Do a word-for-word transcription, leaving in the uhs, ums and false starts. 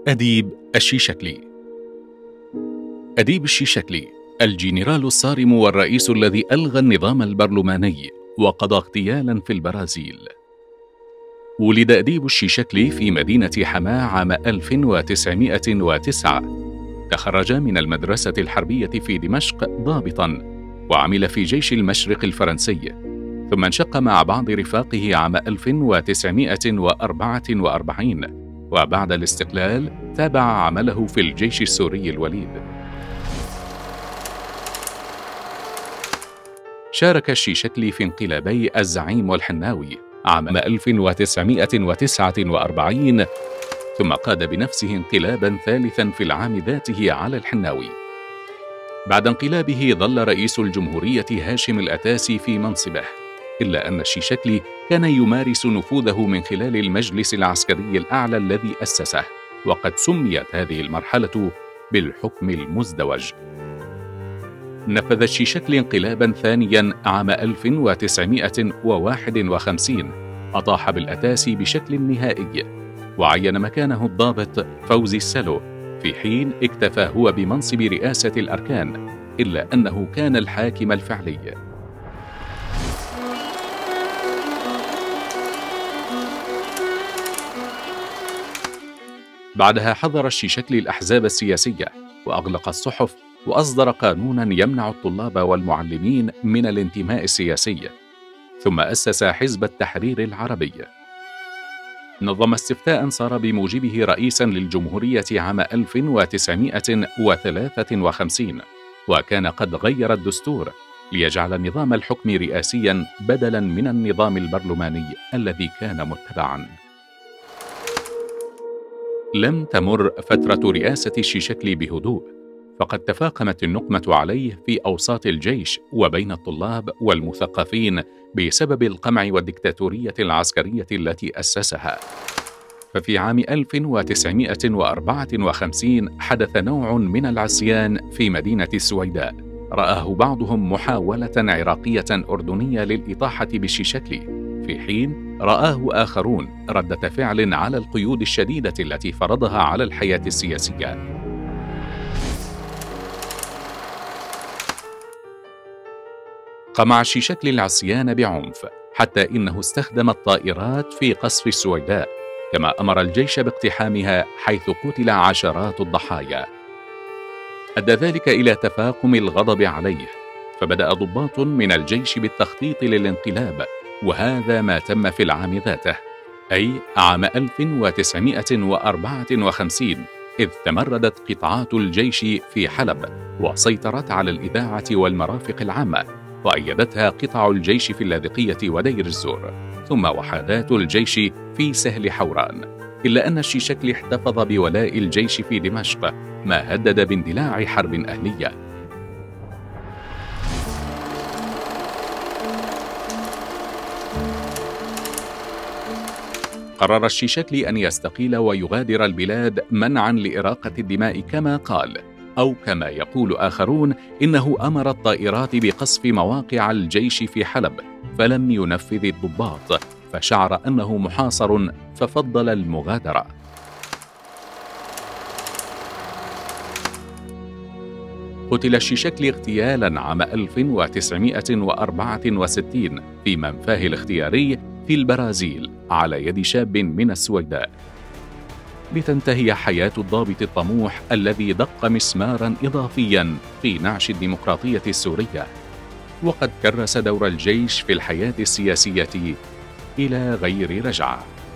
أديب الشيشكلي. أديب الشيشكلي الجنرال الصارم والرئيس الذي ألغى النظام البرلماني وقضى اغتيالا في البرازيل. ولد أديب الشيشكلي في مدينة حماة عام ألف وتسعمائة وتسعة. تخرج من المدرسة الحربية في دمشق ضابطا، وعمل في جيش المشرق الفرنسي، ثم انشق مع بعض رفاقه عام ألف وتسعمائة وأربعة وأربعين، وبعد الاستقلال تابع عمله في الجيش السوري الوليد. شارك الشيشكلي في انقلابي الزعيم والحناوي عام ألف وتسعمائة وتسعة وأربعين، ثم قاد بنفسه انقلابا ثالثا في العام ذاته على الحناوي. بعد انقلابه ظل رئيس الجمهورية هاشم الأتاسي في منصبه، إلا أن الشيشكلي كان يمارس نفوذه من خلال المجلس العسكري الأعلى الذي أسسه، وقد سميت هذه المرحلة بالحكم المزدوج. نفذ الشيشكلي انقلابا ثانيا عام ألف وتسعمائة وواحد وخمسين أطاح بالأتاسي بشكل نهائي، وعين مكانه الضابط فوزي السلو، في حين اكتفى هو بمنصب رئاسة الأركان، إلا أنه كان الحاكم الفعلي. بعدها حظر الشيشكلي الأحزاب السياسية، وأغلق الصحف، وأصدر قانونا يمنع الطلاب والمعلمين من الانتماء السياسي، ثم أسس حزب التحرير العربي. نظم استفتاء صار بموجبه رئيسا للجمهورية عام ألف وتسعمائة وثلاثة وخمسين، وكان قد غير الدستور ليجعل نظام الحكم رئاسيا بدلا من النظام البرلماني الذي كان متبعا. لم تمر فترة رئاسة الشيشكلي بهدوء، فقد تفاقمت النقمة عليه في أوساط الجيش وبين الطلاب والمثقفين بسبب القمع والديكتاتورية العسكرية التي أسسها. ففي عام ألف وتسعمائة وأربعة وخمسين حدث نوع من العصيان في مدينة السويداء، رآه بعضهم محاولة عراقية أردنية للإطاحة بالشيشكلي، في حين رآه آخرون ردة فعل على القيود الشديدة التي فرضها على الحياة السياسية. قمع الشيشكلي العصيان بعنف، حتى إنه استخدم الطائرات في قصف السويداء، كما أمر الجيش باقتحامها حيث قتل عشرات الضحايا. أدى ذلك إلى تفاقم الغضب عليه، فبدأ ضباط من الجيش بالتخطيط للانقلاب، وهذا ما تم في العام ذاته، أي عام ألف وتسعمائة وأربعة وخمسين، إذ تمردت قطاعات الجيش في حلب وسيطرت على الإذاعة والمرافق العامة، وأيدتها قطع الجيش في اللاذقية ودير الزور، ثم وحدات الجيش في سهل حوران، إلا أن الشيشكلي احتفظ بولاء الجيش في دمشق، ما هدد باندلاع حرب أهلية. قرر الشيشكلي أن يستقيل ويغادر البلاد منعا لإراقة الدماء كما قال، أو كما يقول آخرون إنه أمر الطائرات بقصف مواقع الجيش في حلب، فلم ينفذ الضباط، فشعر أنه محاصر ففضل المغادرة. قتل الشيشكلي اغتيالا عام ألف وتسعمائة وأربعة وستين في منفاه الاختياري في البرازيل على يد شاب من السويداء، لتنتهي حياة الضابط الطموح الذي دق مسمارا إضافيا في نعش الديمقراطية السورية، وقد كرس دور الجيش في الحياة السياسية إلى غير رجعة.